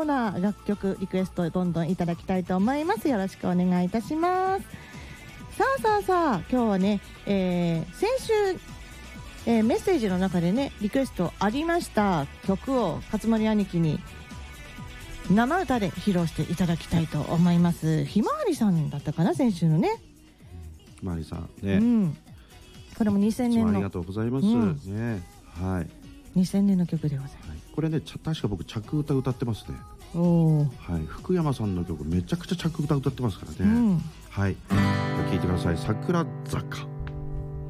そうな楽曲リクエストどんどんいただきたいと思います。よろしくお願いいたします。さあ今日はね、先週、メッセージの中でねリクエストありました曲を勝森兄貴に生歌で披露していただきたいと思います。ひまわりさんだったかな、先週のね。 ひまわりさんね、 これも2000年のありがとうございます、ね、はい、 2000年の曲でございます、 これね確か僕着歌歌ってますね。 お、 はい、福山さんの曲めちゃくちゃ着歌歌ってますからね、はい、聴いてください。桜坂。